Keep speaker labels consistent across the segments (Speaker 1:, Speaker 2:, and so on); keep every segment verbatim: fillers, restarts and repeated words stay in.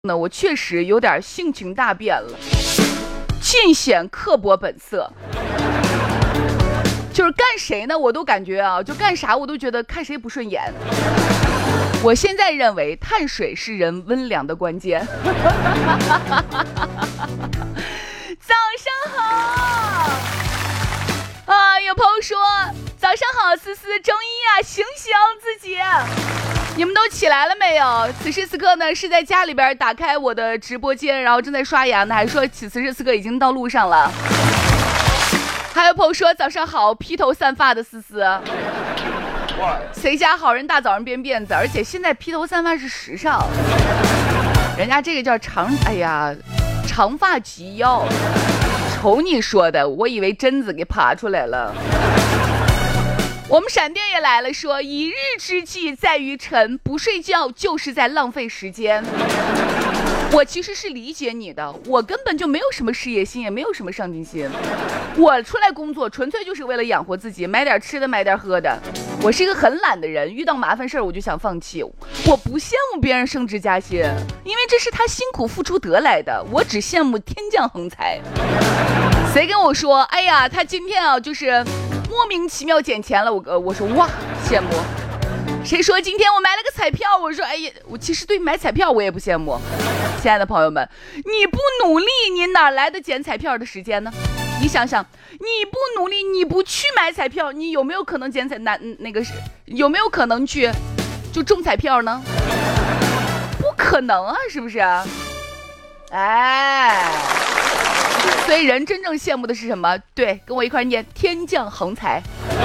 Speaker 1: 呢，我确实有点性情大变了，尽显刻薄本色。就是干谁呢，我都感觉啊，就干啥我都觉得看谁不顺眼。我现在认为碳水是人温良的关键。早上好啊，有朋友说早上好思思，周一啊，醒醒自己。你们都起来了没有？此时此刻呢，是在家里边打开我的直播间，然后正在刷牙呢，还说此时此刻已经到路上了。还有朋友说早上好，披头散发的思思。谁家好人大早上编辫子，而且现在披头散发是时尚，人家这个叫长，哎呀，长发及腰。瞅你说的，我以为贞子给爬出来了。我们闪电也来了，说一日之计在于晨，不睡觉就是在浪费时间。我其实是理解你的，我根本就没有什么事业心，也没有什么上进心。我出来工作纯粹就是为了养活自己，买点吃的，买点喝的。我是一个很懒的人，遇到麻烦事儿我就想放弃。我不羡慕别人升职加薪，因为这是他辛苦付出得来的，我只羡慕天降横财。谁跟我说哎呀他今天啊就是莫名其妙捡钱了，我我说哇羡慕。谁说今天我买了个彩票，我说哎呀，我其实对买彩票我也不羡慕。亲爱的朋友们，你不努力你哪来的捡彩票的时间呢？你想想，你不努力你不去买彩票，你有没有可能捡彩那那个是有没有可能去就中彩票呢？不可能啊，是不是？哎，所以人真正羡慕的是什么？对，跟我一块念天降横财。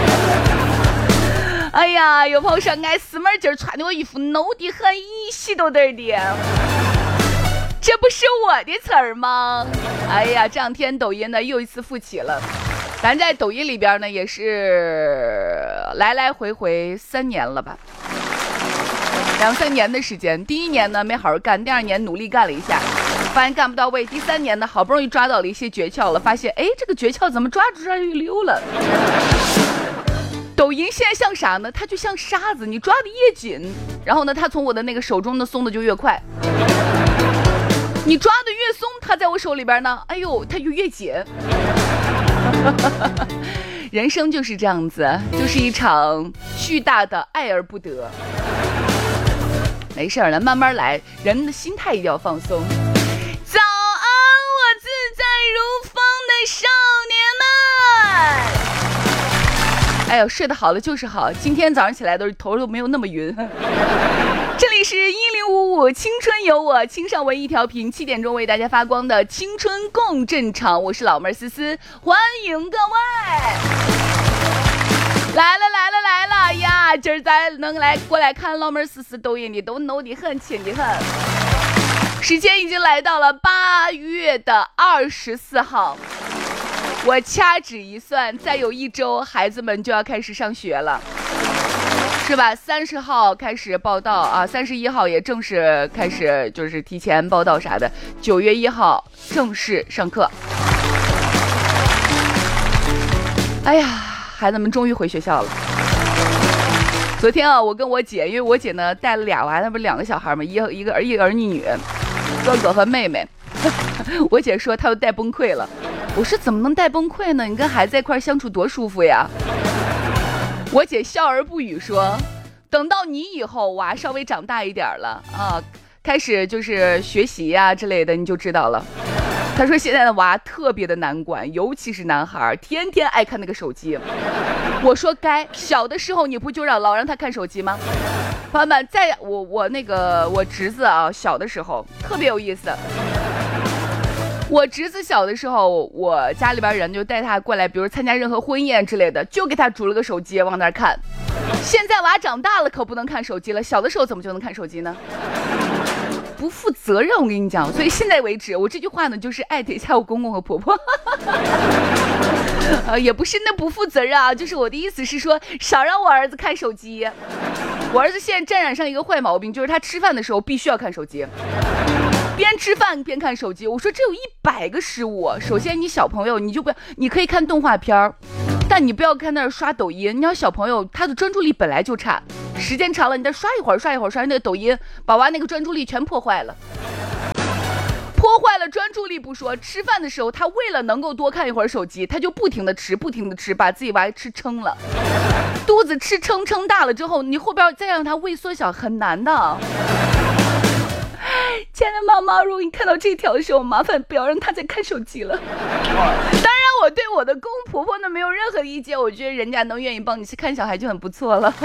Speaker 1: 哎呀，有朋友说俺四妹今儿穿的我衣服孬的很，一洗都得的，这不是我的词儿吗？哎呀，这两天抖音呢又一次复起了，咱在抖音里边呢也是来来回回三年了吧，两三年的时间。第一年呢没好好干，第二年努力干了一下，发现干不到位，第三年呢好不容易抓到了一些诀窍了，发现哎这个诀窍怎么抓住抓就溜了。抖音现在像啥呢？它就像沙子，你抓的越紧，然后呢它从我的那个手中呢松的就越快，你抓的越松，它在我手里边呢哎呦它就越紧。人生就是这样子，就是一场巨大的爱而不得。没事了，慢慢来，人的心态一定要放松。早安我自在如风的少年们，哎呦，睡得好了就是好，今天早上起来都是头都没有那么晕。这里是一零五五青春有我，青少文艺调频，七点钟为大家发光的青春共振场，我是老妹儿思思，欢迎各位。来了来了来了呀！今儿咱能来过来看老妹儿思思抖音的都努的很，勤的很。时间已经来到了八月的二十四号。我掐指一算，再有一周孩子们就要开始上学了，是吧？三十号开始报到啊，三十一号也正式开始，就是提前报到啥的。九月一号正式上课。哎呀，孩子们终于回学校了。昨天啊，我跟我姐，因为我姐呢带了俩娃，那不是两个小孩吗？一个一个儿一儿一女，哥哥和妹妹。我姐说她都带崩溃了。我说怎么能带崩溃呢？你跟孩子在一块相处多舒服呀。我姐笑而不语说，等到你以后娃稍微长大一点了啊，开始就是学习呀、啊、之类的，你就知道了。她说现在的娃特别的难管，尤其是男孩，天天爱看那个手机。我说该，小的时候你不就让老让他看手机吗？朋友们，在我我那个我侄子啊，小的时候特别有意思。我侄子小的时候，我家里边人就带他过来，比如参加任何婚宴之类的，就给他煮了个手机往那儿看。现在娃长大了可不能看手机了，小的时候怎么就能看手机呢？不负责任，我跟你讲。所以现在为止，我这句话呢就是艾特一下我公公和婆婆。呃，也不是那不负责任啊，就是我的意思是说，少让我儿子看手机。我儿子现在沾染上一个坏毛病，就是他吃饭的时候必须要看手机。边吃饭边看手机，我说这有一百个失误。首先你小朋友你就不要，你可以看动画片，但你不要看那儿刷抖音。你要小朋友他的专注力本来就差，时间长了你再刷一会儿刷一会儿刷，那个抖音把娃那个专注力全破坏了。 了专注力不说，吃饭的时候他为了能够多看一会儿手机，他就不停的吃不停的吃，把自己娃吃撑了，肚子吃撑撑大了之后，你后边再让他胃缩小很难的。亲爱的妈妈，如果你看到这条的时候，麻烦不要让他再看手机了。当然我对我的公公婆婆呢没有任何意见，我觉得人家能愿意帮你去看小孩就很不错了。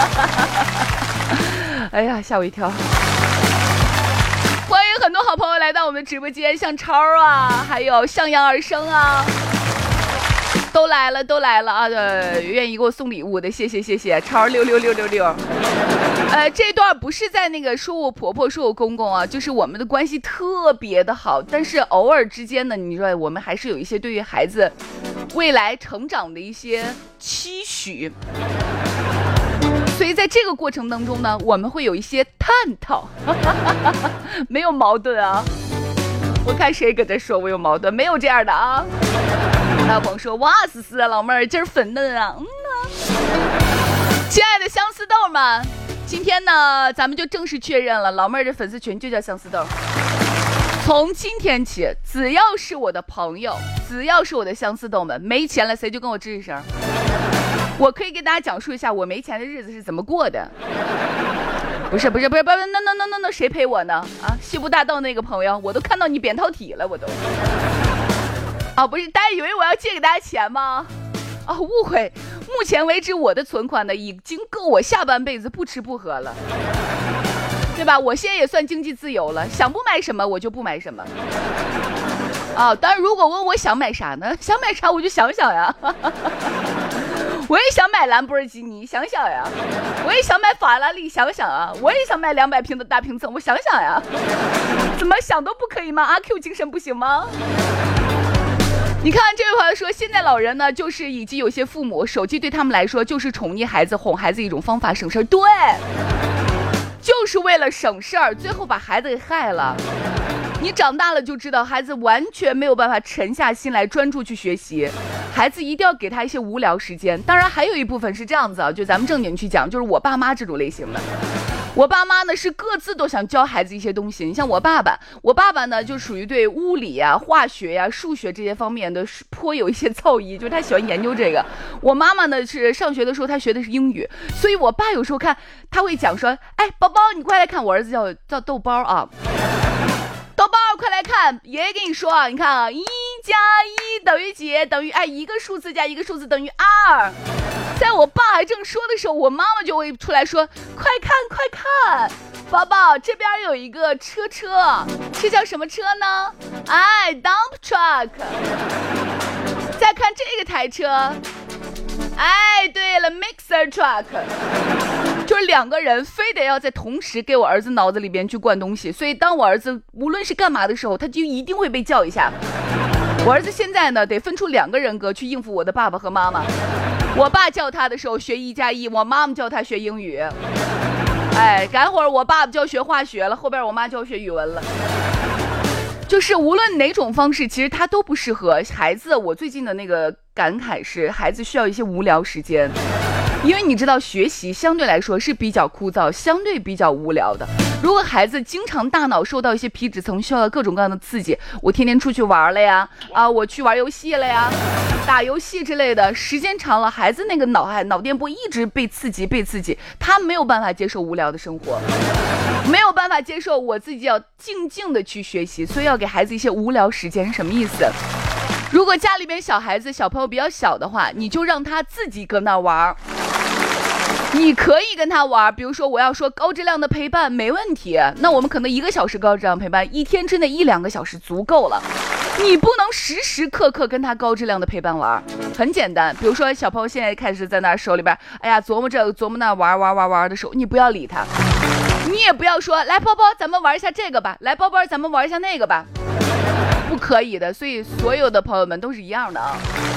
Speaker 1: 哎呀，吓我一跳。欢迎很多好朋友来到我们的直播间，像超啊，还有向阳而生啊，都来了都来了啊！呃，愿意给我送礼物的，谢谢谢谢，超六六六六六。呃，这段不是在那个说我婆婆说我公公啊，就是我们的关系特别的好，但是偶尔之间呢，你说我们还是有一些对于孩子未来成长的一些期许，所以在这个过程当中呢，我们会有一些探讨，没有矛盾啊。我看谁搁这说我有矛盾，没有这样的啊。大鹏说：“哇，思思老妹儿今儿粉嫩啊！”嗯呐，亲爱的相思豆们，今天呢，咱们就正式确认了，老妹儿的粉丝群就叫相思豆。从今天起，只要是我的朋友，只要是我的相思豆们，没钱了谁就跟我吱一声。我可以给大家讲述一下我没钱的日子是怎么过的。不是不是不是不是，那那那那那谁陪我呢？啊，西部大道那个朋友，我都看到你扁桃体了，我都。啊，不是，大家以为我要借给大家钱吗？啊，误会。目前为止，我的存款呢，已经够我下半辈子不吃不喝了，对吧？我现在也算经济自由了，想不买什么我就不买什么。啊，当然，如果问我想买啥呢？想买啥我就想想呀。我也想买兰博基尼，想想呀；我也想买法拉利，想想啊；我也想买两百平的大平层，我想想呀。怎么想都不可以吗？阿 Q 精神不行吗？你看这位朋友说，现在老人呢，就是以及有些父母，手机对他们来说就是宠溺孩子、哄孩子一种方法，省事儿。对，就是为了省事儿，最后把孩子给害了。你长大了就知道，孩子完全没有办法沉下心来专注去学习，孩子一定要给他一些无聊时间。当然还有一部分是这样子啊，就咱们正经去讲，就是我爸妈这种类型的。我爸妈呢是各自都想教孩子一些东西。你像我爸爸，我爸爸呢就属于对物理啊、化学呀、啊、数学这些方面的颇有一些造诣，就是他喜欢研究这个。我妈妈呢是上学的时候她学的是英语，所以我爸有时候看他会讲说，哎，宝宝你快来看，我儿子叫叫豆包啊。豆包快来看，爷爷跟你说啊，你看啊，一加一等于几？等于哎，一个数字加一个数字等于二。在我爸还正说的时候，我妈妈就会出来说，快看快看，宝宝这边有一个车车，这叫什么车呢？哎 ，dump truck。再看这个台车，哎，对了 ，mixer truck。就是两个人非得要在同时给我儿子脑子里边去灌东西，所以当我儿子无论是干嘛的时候，他就一定会被叫一下。我儿子现在呢得分出两个人格去应付我的爸爸和妈妈。我爸叫他的时候学一加一，我妈妈叫他学英语。哎，赶会儿我爸爸就要学化学了，后边我妈就要学语文了。就是无论哪种方式，其实他都不适合孩子。我最近的那个感慨是，孩子需要一些无聊时间。因为你知道学习相对来说是比较枯燥，相对比较无聊的。如果孩子经常大脑受到一些皮质层需要各种各样的刺激，我天天出去玩了呀，啊，我去玩游戏了呀，打游戏之类的，时间长了，孩子那个脑海脑电波一直被刺激被刺激，他没有办法接受无聊的生活，没有办法接受我自己要静静的去学习，所以要给孩子一些无聊时间。什么意思？如果家里边小孩子小朋友比较小的话，你就让他自己搁那玩。你可以跟他玩，比如说我要说高质量的陪伴没问题，那我们可能一个小时高质量陪伴，一天之内一两个小时足够了。你不能时时刻刻跟他高质量的陪伴玩，很简单，比如说小朋友现在开始在那手里边，哎呀琢磨这个琢磨那玩玩玩玩的时候，你不要理他，你也不要说来包包咱们玩一下这个吧，来包包咱们玩一下那个吧，不可以的。所以所有的朋友们都是一样的啊。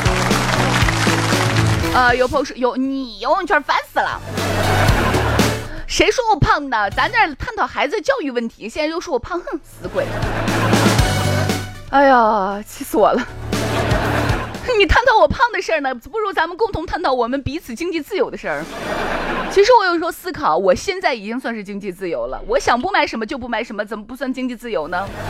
Speaker 1: 呃，有朋友说有你游泳圈烦死了，谁说我胖的？咱这探讨孩子教育问题，现在又说我胖，哼，死鬼！哎呀，气死我了！你探讨我胖的事儿呢，不如咱们共同探讨我们彼此经济自由的事儿。其实我有时候思考，我现在已经算是经济自由了，我想不买什么就不买什么，怎么不算经济自由呢？